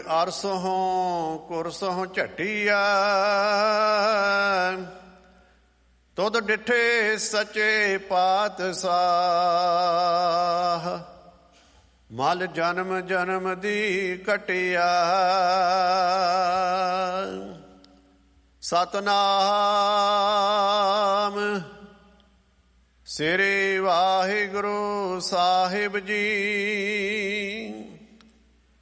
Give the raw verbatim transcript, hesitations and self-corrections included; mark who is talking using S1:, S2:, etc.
S1: ਅਰਸੋਂ ਕੁਰਸੋਂ ਝਟੀਆ, ਤੁਧ ਡਿਠੇ ਸੱਚੇ ਪਾਤਸ਼ਾਹ, ਮਲ ਜਨਮ ਜਨਮ ਦੀ ਕਟਿਆ। ਸਤਨਾਮ ਸ੍ਰੀ ਵਾਹਿਗੁਰੂ ਸਾਹਿਬ ਜੀ।